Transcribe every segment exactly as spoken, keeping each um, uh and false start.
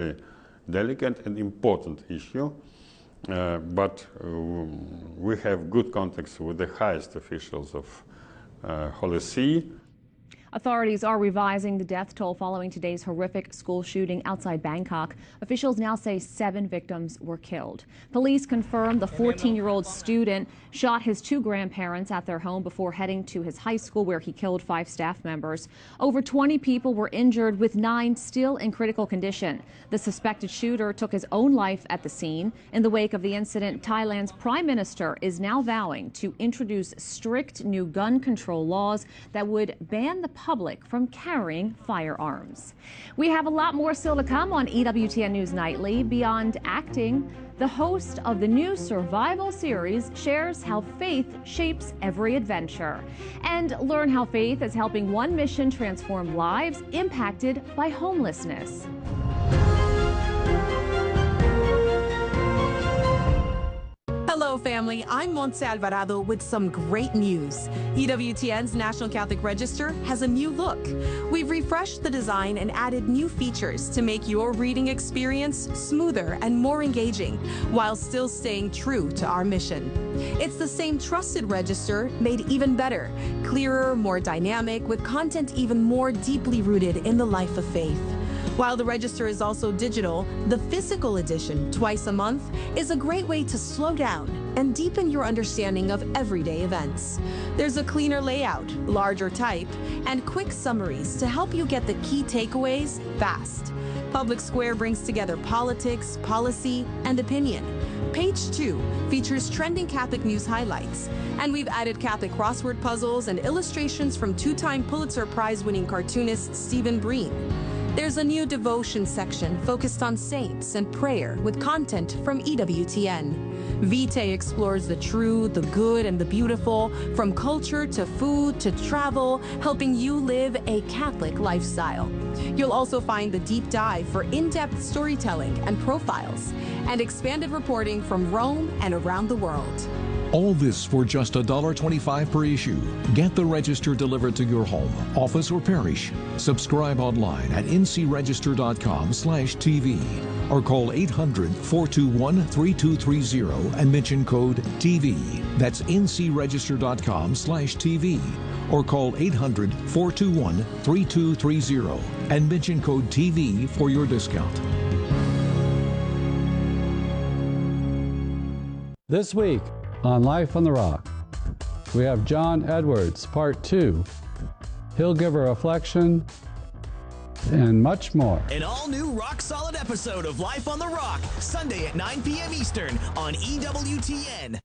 very delicate and important issue. Uh, but uh, we have good contacts with the highest officials of uh, Holy See. Authorities are revising the death toll following today's horrific school shooting outside Bangkok. Officials now say seven victims were killed. Police confirm the fourteen-year-old student shot his two grandparents at their home before heading to his high school, where he killed five staff members. Over twenty people were injured, with nine still in critical condition. The suspected shooter took his own life at the scene. In the wake of the incident, Thailand's prime minister is now vowing to introduce strict new gun control laws that would ban the public from carrying firearms. We have a lot more still to come on E W T N News Nightly. Beyond acting, the host of the new survival series shares how faith shapes every adventure. And learn how faith is helping one mission transform lives impacted by homelessness. Hello, family. I'm Montse Alvarado with some great news. E W T N's National Catholic Register has a new look. We've refreshed the design and added new features to make your reading experience smoother and more engaging, while still staying true to our mission. It's the same trusted register, made even better, clearer, more dynamic, with content even more deeply rooted in the life of faith. While the register is also digital, the physical edition, twice a month, is a great way to slow down and deepen your understanding of everyday events. There's a cleaner layout, larger type, and quick summaries to help you get the key takeaways fast. Public Square brings together politics, policy, and opinion. Page two features trending Catholic news highlights, and we've added Catholic crossword puzzles and illustrations from two-time Pulitzer Prize-winning cartoonist Stephen Breen. There's a new devotion section focused on saints and prayer with content from E W T N. Vitae explores the true, the good, and the beautiful, from culture to food to travel, helping you live a Catholic lifestyle. You'll also find the deep dive for in-depth storytelling and profiles, and expanded reporting from Rome and around the world. All this for just one dollar twenty-five per issue. Get the register delivered to your home, office, or parish. Subscribe online at n c register dot com slash t v or call eight hundred, four two one, three two three zero and mention code T V. That's n c register dot com slash T V or call eight hundred, four two one, three two three zero and mention code T V for your discount. This week on Life on the Rock, we have John Edwards, part two. He'll give a reflection and much more. An all-new rock-solid episode of Life on the Rock, Sunday at nine p m Eastern on E W T N.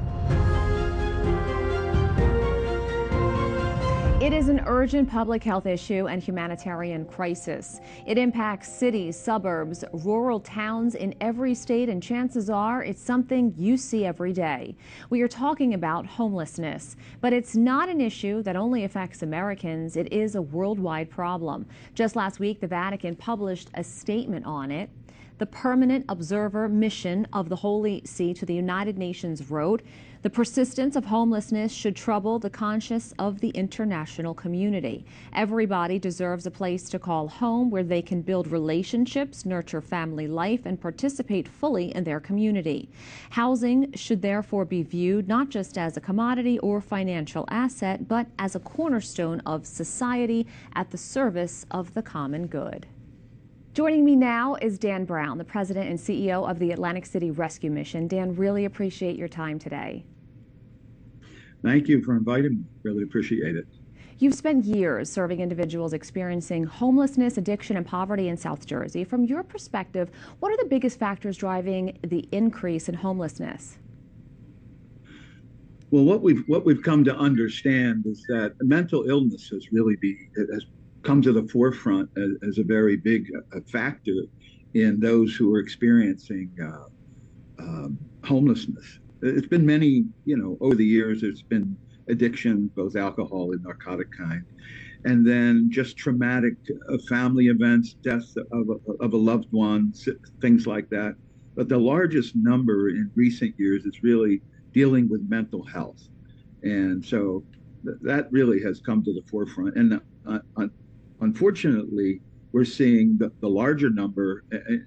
It is an urgent public health issue and humanitarian crisis. It impacts cities, suburbs, rural towns in every state, and chances are it's something you see every day. We are talking about homelessness, but it's not an issue that only affects Americans. It is a worldwide problem. Just last week, the Vatican published a statement on it. The Permanent Observer Mission of the Holy See to the United Nations wrote, "The persistence of homelessness should trouble the conscience of the international community. Everybody deserves a place to call home where they can build relationships, nurture family life, and participate fully in their community. Housing should therefore be viewed not just as a commodity or financial asset, but as a cornerstone of society at the service of the common good." Joining me now is Dan Brown, the president and C E O of the Atlantic City Rescue Mission. Dan, really appreciate your time today. Thank you for inviting me. Really appreciate it. You've spent years serving individuals experiencing homelessness, addiction, and poverty in South Jersey. From your perspective, what are the biggest factors driving the increase in homelessness? Well, what we've what we've come to understand is that mental illness has really be has come to the forefront as, as a very big uh, factor in those who are experiencing uh, um, homelessness. It's been many, you know, over the years, there's been addiction, both alcohol and narcotic kind, and then just traumatic uh, family events, deaths of a, of a loved one, things like that. But the largest number in recent years is really dealing with mental health. And so th that really has come to the forefront. And uh, uh, unfortunately, we're seeing the, the larger number